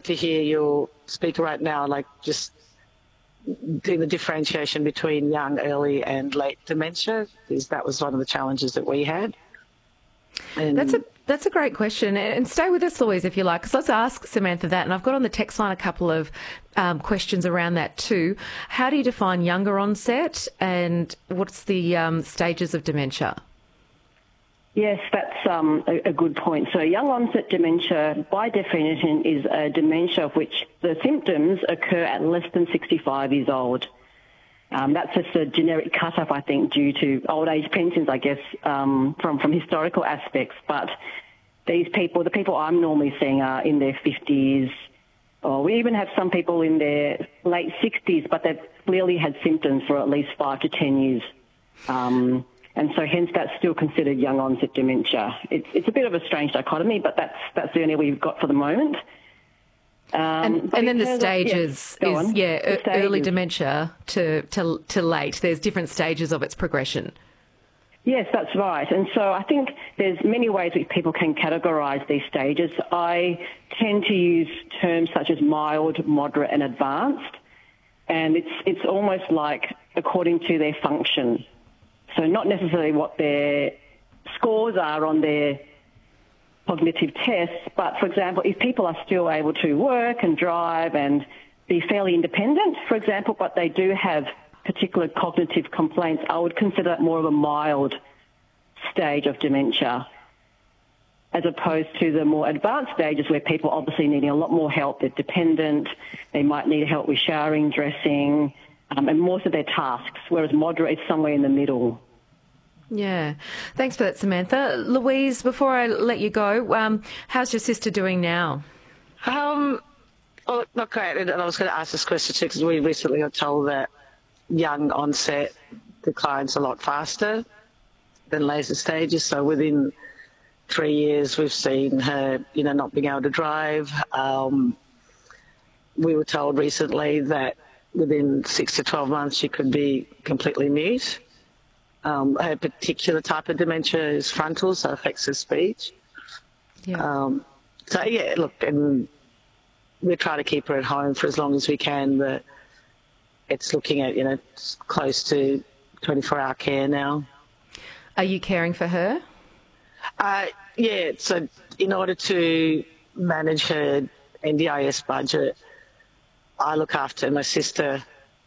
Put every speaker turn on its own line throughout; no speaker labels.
to hear you speak right now, like just doing the differentiation between young, early and late dementia, because that was one of the challenges that we had. And
That's a great question. And stay with us, Louise, if you like, because let's ask Samantha that. And I've got on the text line a couple of questions around that too. How do you define younger onset, and what's the stages of dementia?
Yes, that's a good point. So young onset dementia, by definition, is a dementia of which the symptoms occur at less than 65 years old. That's just a generic cut-off, I think, due to old age pensions, I guess, from historical aspects. But these people, the people I'm normally seeing, are in their 50s, or we even have some people in their late 60s, but they've clearly had symptoms for at least 5 to 10 years. And so hence that's still considered young onset dementia. It's a bit of a strange dichotomy, but that's the only we've got for the moment.
And then the stages early dementia to late. There's different stages of its progression.
Yes, that's right. And so I think there's many ways which people can categorise these stages. I tend to use terms such as mild, moderate and advanced. And it's almost like according to their function. So not necessarily what their scores are on their cognitive tests, but, for example, if people are still able to work and drive and be fairly independent, for example, but they do have particular cognitive complaints, I would consider that more of a mild stage of dementia, as opposed to the more advanced stages where people obviously needing a lot more help. They're dependent, they might need help with showering, dressing, and most of their tasks, whereas moderate is somewhere in the middle.
Yeah. Thanks for that, Samantha. Louise, before I let you go, how's your sister doing now?
Oh, not great. And I was going to ask this question too, because we recently got told that young onset declines a lot faster than later stages. So within 3 years, we've seen her, not being able to drive. We were told recently that within 6 to 12 months, she could be completely mute. Her particular type of dementia is frontal, so it affects her speech.
Yeah.
And we try to keep her at home for as long as we can, but it's looking at, close to 24-hour care now.
Are you caring for her?
Yeah, so in order to manage her NDIS budget, I look after my sister.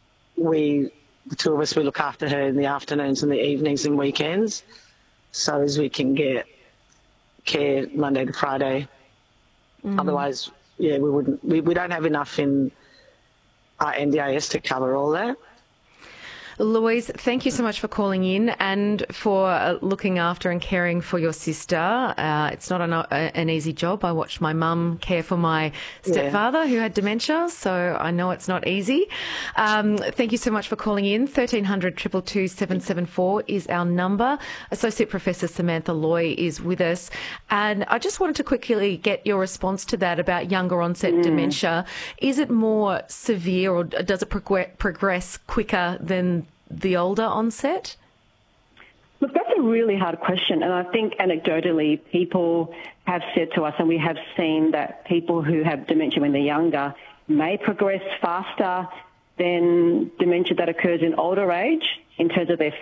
The two of us, we look after her in the afternoons and the evenings and weekends, so as we can get care Monday to Friday. Otherwise, we don't have enough in our NDIS to cover all that.
Louise, thank you so much for calling in and for looking after and caring for your sister. It's not an easy job. I watched my mum care for my stepfather who had dementia, so I know it's not easy. Thank you so much for calling in. 1300 222 774 is our number. Associate Professor Samantha Loy is with us. And I just wanted to quickly get your response to that about younger onset dementia. Is it more severe, or does it progress quicker than the older onset?
Look, that's a really hard question, and I think anecdotally people have said to us, and we have seen that people who have dementia when they're younger may progress faster than dementia that occurs in older age in terms of their